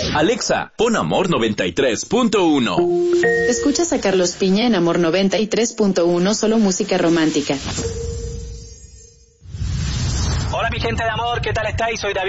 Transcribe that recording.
Alexa, pon Amor 93.1. Escuchas a Carlos Piña en Amor 93.1, solo música romántica. Hola mi gente de amor, ¿qué tal estáis? Soy David.